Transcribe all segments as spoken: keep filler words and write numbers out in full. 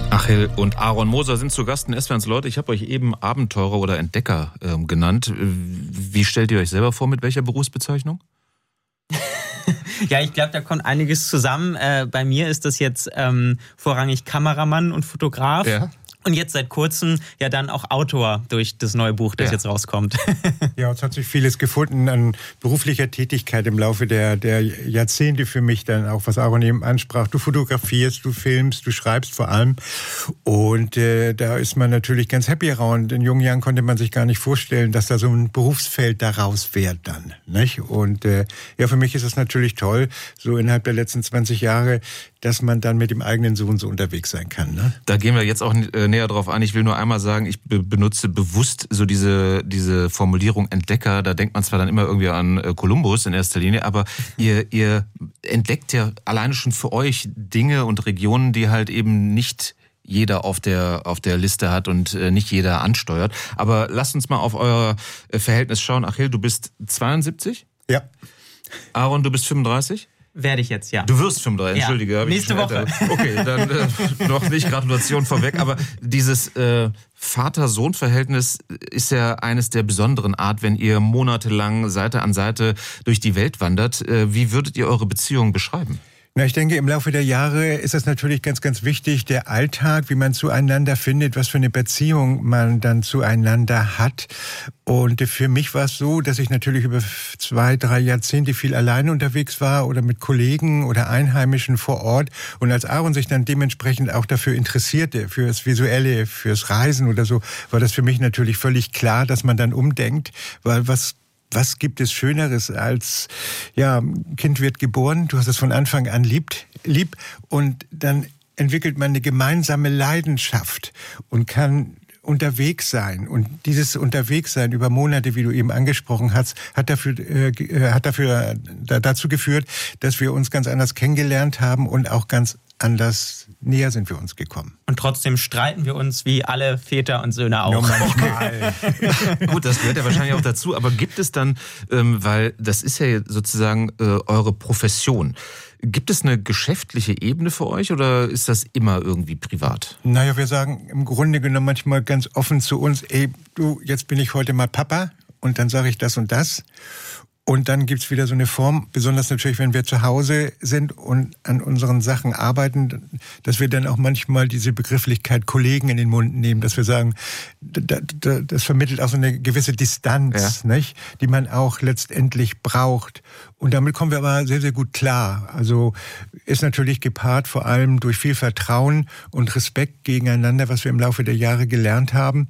Achill und Aaron Moser sind zu Gast in S W R eins Leute. Ich habe euch eben Abenteurer oder Entdecker äh, genannt. Wie stellt ihr euch selber vor, mit welcher Berufsbezeichnung? Ja, ich glaube, da kommt einiges zusammen. Äh, bei mir ist das jetzt ähm, vorrangig Kameramann und Fotograf. Ja. Und jetzt seit kurzem ja dann auch Autor durch das neue Buch, das ja. jetzt rauskommt. Ja, es hat sich vieles gefunden an beruflicher Tätigkeit im Laufe der, der Jahrzehnte für mich dann auch, was Aaron eben ansprach. Du fotografierst, du filmst, du schreibst vor allem. Und äh, da ist man natürlich ganz happy around. In jungen Jahren konnte man sich gar nicht vorstellen, dass da so ein Berufsfeld daraus wird dann. Nicht? Und äh, ja, für mich ist es natürlich toll, so innerhalb der letzten zwanzig Jahre, dass man dann mit dem eigenen Sohn so unterwegs sein kann. Ne? Da gehen wir jetzt auch äh, näher drauf ein. Ich will nur einmal sagen, ich be- benutze bewusst so diese diese Formulierung Entdecker. Da denkt man zwar dann immer irgendwie an äh, Kolumbus in erster Linie, aber ihr ihr entdeckt ja alleine schon für euch Dinge und Regionen, die halt eben nicht jeder auf der auf der Liste hat und äh, nicht jeder ansteuert. Aber lasst uns mal auf euer äh, Verhältnis schauen. Achill, du bist zweiundsiebzig? Ja. Aaron, du bist fünfunddreißig? Werde ich jetzt, ja. Du wirst fünfunddreißig, ja. Entschuldige. Nächste Woche. Okay, dann äh, noch nicht Gratulation vorweg, aber dieses äh, Vater-Sohn-Verhältnis ist ja eines der besonderen Art, wenn ihr monatelang Seite an Seite durch die Welt wandert. Äh, wie würdet ihr eure Beziehung beschreiben? Na, ich denke, im Laufe der Jahre ist es natürlich ganz, ganz wichtig, der Alltag, wie man zueinander findet, was für eine Beziehung man dann zueinander hat. Und für mich war es so, dass ich natürlich über zwei, drei Jahrzehnte viel alleine unterwegs war oder mit Kollegen oder Einheimischen vor Ort. Und als Aaron sich dann dementsprechend auch dafür interessierte, fürs Visuelle, fürs Reisen oder so, war das für mich natürlich völlig klar, dass man dann umdenkt, weil was Was gibt es Schöneres als, ja, ein Kind wird geboren, du hast es von Anfang an liebt, lieb und dann entwickelt man eine gemeinsame Leidenschaft und kann unterwegs sein. Und dieses Unterwegssein über Monate, wie du eben angesprochen hast, hat dafür, äh, hat dafür da, dazu geführt, dass wir uns ganz anders kennengelernt haben und auch ganz anders näher sind wir uns gekommen. Und trotzdem streiten wir uns wie alle Väter und Söhne auch. Nur manchmal. Gut, das gehört ja wahrscheinlich auch dazu. Aber gibt es dann, ähm, weil das ist ja sozusagen äh, eure Profession, gibt es eine geschäftliche Ebene für euch oder ist das immer irgendwie privat? Naja, wir sagen im Grunde genommen manchmal ganz offen zu uns, ey, du, jetzt bin ich heute mal Papa und dann sage ich das und das. Und dann gibt's wieder so eine Form, besonders natürlich, wenn wir zu Hause sind und an unseren Sachen arbeiten, dass wir dann auch manchmal diese Begrifflichkeit Kollegen in den Mund nehmen, dass wir sagen, das vermittelt auch so eine gewisse Distanz, ja. nicht, die man auch letztendlich braucht. Und damit kommen wir aber sehr, sehr gut klar. Also ist natürlich gepaart vor allem durch viel Vertrauen und Respekt gegeneinander, was wir im Laufe der Jahre gelernt haben.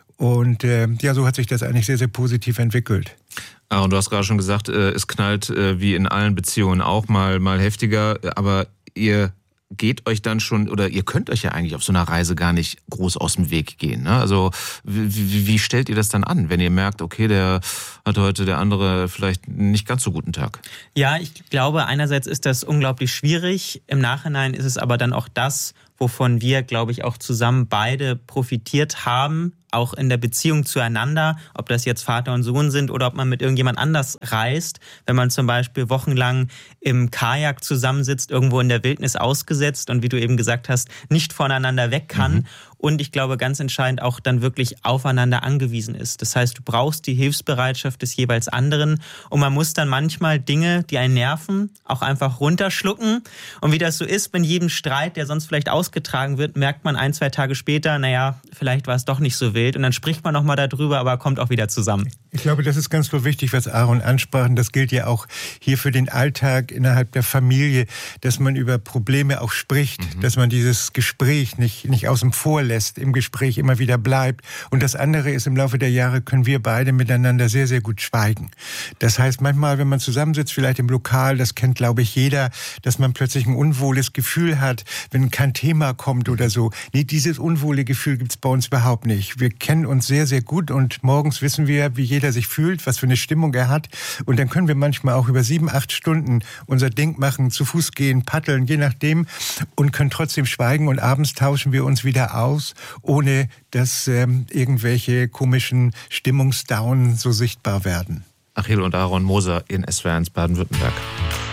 Und äh, ja, so hat sich das eigentlich sehr, sehr positiv entwickelt. Ah, und du hast gerade schon gesagt, es knallt wie in allen Beziehungen auch mal, mal heftiger, aber ihr geht euch dann schon, oder ihr könnt euch ja eigentlich auf so einer Reise gar nicht groß aus dem Weg gehen, ne? Also wie, wie stellt ihr das dann an, wenn ihr merkt, okay, der hat heute der andere vielleicht nicht ganz so guten Tag? Ja, ich glaube, einerseits ist das unglaublich schwierig, im Nachhinein ist es aber dann auch das, wovon wir, glaube ich, auch zusammen beide profitiert haben, auch in der Beziehung zueinander, ob das jetzt Vater und Sohn sind oder ob man mit irgendjemand anders reist. Wenn man zum Beispiel wochenlang im Kajak zusammensitzt, irgendwo in der Wildnis ausgesetzt und wie du eben gesagt hast, nicht voneinander weg kann. Mhm. Und ich glaube, ganz entscheidend auch dann wirklich aufeinander angewiesen ist. Das heißt, du brauchst die Hilfsbereitschaft des jeweils anderen und man muss dann manchmal Dinge, die einen nerven, auch einfach runterschlucken. Und wie das so ist, bei jedem Streit, der sonst vielleicht ausgetragen wird, merkt man ein, zwei Tage später, naja, vielleicht war es doch nicht so wild. Und dann spricht man nochmal darüber, aber kommt auch wieder zusammen. Ich glaube, das ist ganz so wichtig, was Aaron ansprach. Und das gilt ja auch hier für den Alltag innerhalb der Familie, dass man über Probleme auch spricht, mhm. dass man dieses Gespräch nicht, nicht außen vor lässt, im Gespräch immer wieder bleibt. Und das andere ist, im Laufe der Jahre können wir beide miteinander sehr, sehr gut schweigen. Das heißt, manchmal, wenn man zusammensitzt, vielleicht im Lokal, das kennt, glaube ich, jeder, dass man plötzlich ein unwohles Gefühl hat, wenn kein Thema kommt oder so. Nee, dieses unwohle Gefühl gibt's bei uns überhaupt nicht. Wir kennen uns sehr, sehr gut und morgens wissen wir, wie jeder sich fühlt, was für eine Stimmung er hat. Und dann können wir manchmal auch über sieben, acht Stunden unser Ding machen, zu Fuß gehen, paddeln, je nachdem, und können trotzdem schweigen. Und abends tauschen wir uns wieder aus, ohne dass ähm, irgendwelche komischen Stimmungsdown so sichtbar werden. Achill und Aaron Moser in S W R eins Baden-Württemberg.